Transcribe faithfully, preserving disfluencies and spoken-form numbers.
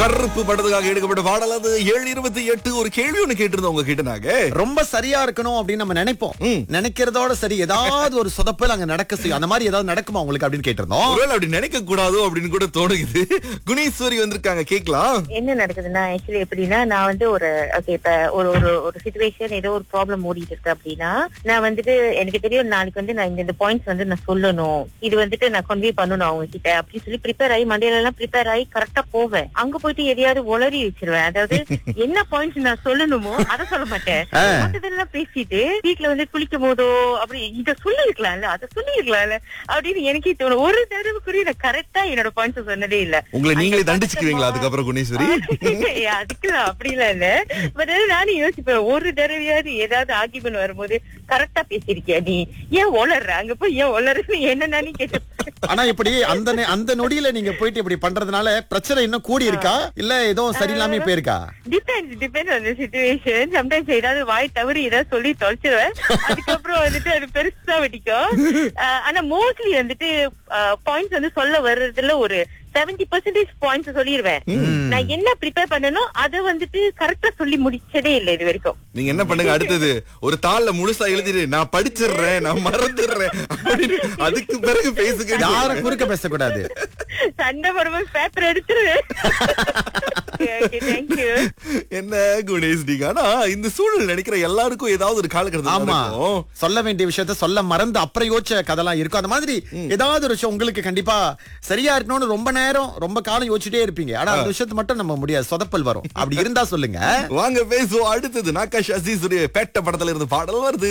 கருப்பு படத்துக்காக எடுக்கப்பட்ட பாடல் அது ஏழு இருபத்தி எட்டு. ஒரு கேள்வி ஒண்ணு கேட்டிருந்தோம் உங்க கிட்ட நாங்க. ரொம்ப சரியா இருக்கணும் அப்படின்னு நம்ம நினைப்போம். ம். நினைக்கிறதோட சரி ஏதாவது ஒரு சொதப்பல் அங்க நடக்க செய்யும். அந்த மாதிரி ஏதாவது நடக்குமா உங்களுக்கு அப்படின்னு கேட்டிருந்தோம். ஒருவேளை அப்படி நினைக்க கூடாதோ அப்படின்னு கூட தோணுது. குணேஸ்வரி வந்திருக்காங்க, கேக்கலாம். என்ன நடக்குதுன்னா ஆக்சுவலி எப்படின்னா நான் வந்து ஒரு ஓகே இப்ப ஒரு ஒரு ஒரு சிச்சுவேஷன் ஏதோ ஒரு ப்ராப்ளம் ஓடிட்டு இருக்கு அப்படின்னா நான் வந்துட்டு எனக்கு தெரியும் நாளைக்கு வந்து நான் இந்த பாயிண்ட்ஸ் வந்து நான் சொல்லணும், இது வந்துட்டு நான் கன்வே பண்ணணும் அவங்க கிட்ட அப்படின்னு சொல்லி ப்ரிப்பேர் ஆகி மண்டையில எல்லாம் ப்ரிப்பேர் ஆகி கரெக்டா போவேன். அங்க போயிட்டு எதையாவது உளறி வச்சிருவேன். அதாவது என்ன பாயிண்ட்ஸ் நான் சொல்லணுமோ அதை சொல்ல மாட்டேன். மற்றதெல்லாம் பேசிட்டு வீட்டுல வந்து குளிக்கும் போதோ அப்படி இத சொல்லிருக்கலாம்ல அதை சொல்லிருக்கலாம்ல அப்படின்னு எனக்கே தோணும். ஒரு தடவைக்குரிய நான் கரெக்டா என்னோட பாயிண்ட்ஸ் சொன்னதே இல்ல. உங்களை நீங்களே தண்டிச்சுக்குவீங்களா அதுக்கப்புறம் குணேஸ்வரி? அதுக்குலாம் அப்படிலாம் இல்ல. பட் நானும் யோசிப்பேன், ஒரு தடவையாவது ஏதாவது ஆர்கியூமெண்ட் வரும்போது கரெக்டா பேசிருக்கியா நீ, ஏன் உளர்ற அங்க போய் ஏன் உளர்றன்னு என்ன நானே கேட்டேன். ஆனா இப்படி அந்த நே- அந்த நொடியில நீங்க போயிட்டு இப்படி பண்றதுனால பிரச்சனை இன்னும் கூடி இருக்கா இல்ல ஏதோ சரியில்லாம போயிருக்கா? Depends depend on the situation. Sometimes ஏதாவது வாய் தவறி ஏதாவது சொல்லி தொலைச்சிருவேன். அதுக்கப்புறம் வந்துட்டு அது பெருசா வெடிக்கும். அஹ் ஆனா மோஸ்ட்லி வந்துட்டு பாயிண்ட்ஸ் வந்து சொல்ல வர்றதுல ஒரு செவன்டி பெர்சென்டேஜ் பாயிண்ட்ஸ் சொல்லிடுவேன். நான் என்ன ப்ரிப்பேர் பண்ணனோ அதை வந்துட்டு கரெக்டா சொல்லி முடிச்சதே இல்லை இது வரைக்கும். நீங்க என்ன பண்ணுங்க, அடுத்தது ஒரு தாள்ல முழுசா எழுதிட்டு நான் படிச்சிடுறேன் நான் மறந்துடுறேன் அப்படின்னு அதுக்கு பிறகு பேசுங்க. யார குறுக்க பேசக்கூடாது. சண்டை வரும்போது பேப்பர் எடுத்துருவேன். தேங்க்யூ. என்ன குணேஷ் நீங்க, ஆனா இந்த சூழல் நினைக்கிற எல்லாருக்கும் ஏதாவது ஒரு காலகட்டத்தில் ஆமா, நடக்கும். சொல்ல வேண்டிய விஷயத்த சொல்ல மறந்து அப்புறம் யோசிச்ச கதெல்லாம் இருக்கும். அந்த மாதிரி ஏதாவது ஒரு விஷயம் உங்களுக்கு கண்டிப்பா சரியா இருக்கணும்னு ரொம்ப நேரம் ரொம்ப காலம் யோசிச்சுட்டே இருப்பீங்க. ஆனா அந்த விஷயத்தை மட்டும் நம்ம முடியாது, சொதப்பல் வரும். அப்படி இருந்தா சொல்லுங்க. வாங்க பேசுவோம். அடுத்தது நாகாஷ் அசீஸ் பேட்ட படத்துல இருந்து பாடல் வருது.